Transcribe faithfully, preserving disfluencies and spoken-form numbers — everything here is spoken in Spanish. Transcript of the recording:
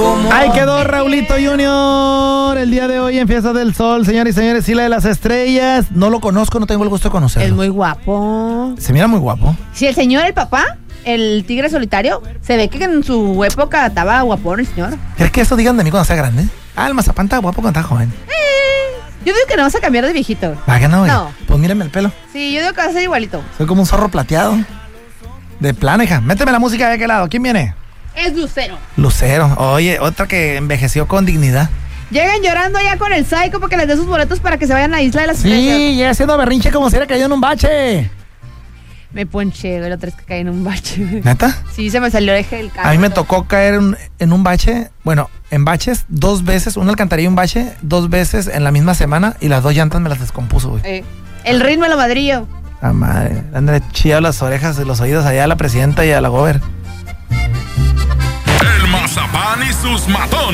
como... Ahí quedó Raulito Junior el día de hoy en Fiesta del Sol, señores y señores, Isla de las Estrellas. No lo conozco, no tengo el gusto de conocerlo. Es muy guapo. Se mira muy guapo. Sí, el señor, el papá, el tigre solitario, se ve que en su época estaba guapón el señor. ¿Crees que eso digan de mí cuando sea grande? Ah, el mazapán está guapo cuando está joven. Eh, yo digo que no vas a cambiar de viejito. ¿Para qué no, güey? No. Pues mírame el pelo. Sí, yo digo que vas a ser igualito. Soy como un zorro plateado. De plano, hija. Méteme la música de aquel lado. ¿Quién viene? Es Lucero. Lucero. Oye, otra que envejeció con dignidad. Llegan llorando ya con el Psycho porque les dé sus boletos para que se vayan a la Isla de las Estrellas. Sí, llega haciendo berrinche como si hubiera caído en un bache. Me ponché, güey, la otra vez que caí en un bache. ¿Neta? Sí, se me salió el eje del carro. A mí me tocó caer en, en un bache, bueno, en baches dos veces, una alcantarilla y un bache, dos veces en la misma semana y las dos llantas me las descompuso, güey. Eh, el ritmo de lo madrillo. Ah, madre, le han de chillado las orejas y los oídos allá a la presidenta y a la gober. El mazapán y sus matones.